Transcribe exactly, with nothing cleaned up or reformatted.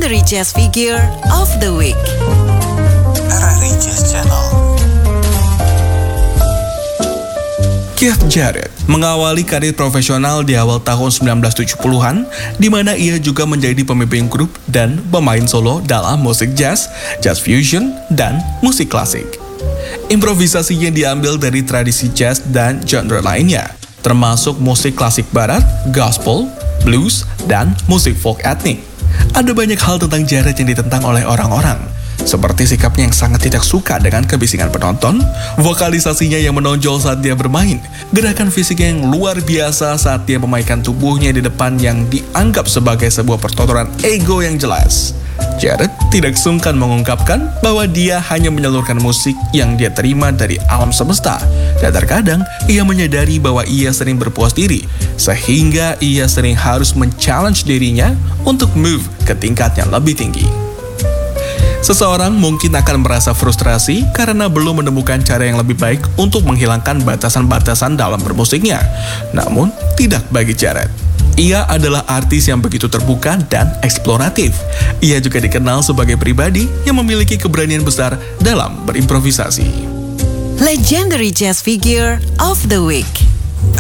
Legendary Jazz Figure of the Week. R R I Jazz Channel. Keith Jarrett mengawali karir profesional di awal tahun sembilan belas tujuh puluhan, di mana ia juga menjadi pemimpin grup dan pemain solo dalam musik jazz, jazz fusion, dan musik klasik. Improvisasinya diambil dari tradisi jazz dan genre lainnya, termasuk musik klasik barat, gospel, blues, dan musik folk etnik. Ada banyak hal tentang Jarrett yang ditentang oleh orang-orang, seperti sikapnya yang sangat tidak suka dengan kebisingan penonton, vokalisasinya yang menonjol saat dia bermain, gerakan fisiknya yang luar biasa saat dia memainkan tubuhnya di depan yang dianggap sebagai sebuah pertontonan ego yang jelas. Jarrett tidak sungkan mengungkapkan bahwa dia hanya menyalurkan musik yang dia terima dari alam semesta, dan terkadang ia menyadari bahwa ia sering berpuas diri, sehingga ia sering harus men-challenge dirinya untuk move ke tingkat yang lebih tinggi. Seseorang mungkin akan merasa frustrasi karena belum menemukan cara yang lebih baik untuk menghilangkan batasan-batasan dalam bermusiknya. Namun, tidak bagi Jarrett. Ia adalah artis yang begitu terbuka dan eksploratif. Ia juga dikenal sebagai pribadi yang memiliki keberanian besar dalam berimprovisasi. Legendary Jazz Figure of the Week.